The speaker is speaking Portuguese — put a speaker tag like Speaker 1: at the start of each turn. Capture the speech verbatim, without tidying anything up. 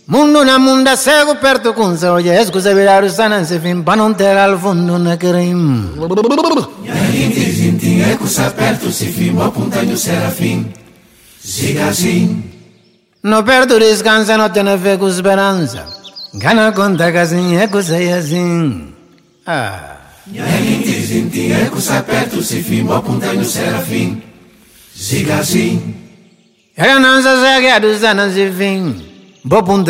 Speaker 1: Mundo na munda cego perto com saúde. Escusa virar o sana se fim para não ter ao fundo na crime.
Speaker 2: Nharinti zinti escusa perto se fim bo puntanho serafim. Siga assim.
Speaker 1: No perto descansa não tem fé com esperança. Gana conta que assim é coisa assim. Ah.
Speaker 2: Nharinti zinti escusa perto se fim bo puntanho serafim. Siga assim.
Speaker 1: Era não se segue a dos anos e fim. Bo